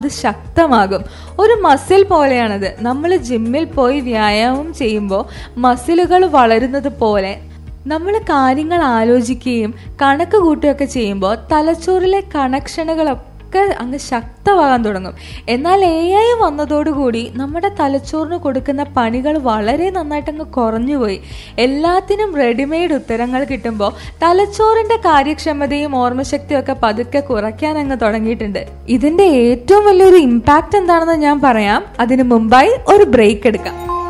അത് ശക്തമാകും. ഒരു മസിൽ പോലെയാണത്. നമ്മൾ ജിമ്മിൽ പോയി വ്യായാമം ചെയ്യുമ്പോൾ മസിലുകൾ വളരുന്നത് പോലെ നമ്മൾ കാര്യങ്ങൾ ആലോചിക്കുകയും കണക്ക് കൂട്ടുകയൊക്കെ ചെയ്യുമ്പോൾ തലച്ചോറിലെ കണക്ഷനുകളൊക്കെ അങ്ങ് ശക്തമാകാൻ തുടങ്ങും. എന്നാൽ AI വന്നതോടുകൂടി നമ്മുടെ തലച്ചോറിന് കൊടുക്കുന്ന പണികൾ വളരെ നന്നായിട്ടങ്ങ് കുറഞ്ഞുപോയി. എല്ലാത്തിനും റെഡിമെയ്ഡ് ഉത്തരങ്ങൾ കിട്ടുമ്പോൾ തലച്ചോറിന്റെ കാര്യക്ഷമതയും ഓർമ്മശക്തിയും ഒക്കെ പതുക്കെ കുറയ്ക്കാൻ അങ്ങ് തുടങ്ങിയിട്ടുണ്ട്. ഇതിന്റെ ഏറ്റവും വലിയൊരു ഇമ്പാക്റ്റ് എന്താണെന്ന് ഞാൻ പറയാം. അതിനു മുമ്പായി ഒരു ബ്രേക്ക് എടുക്കാം.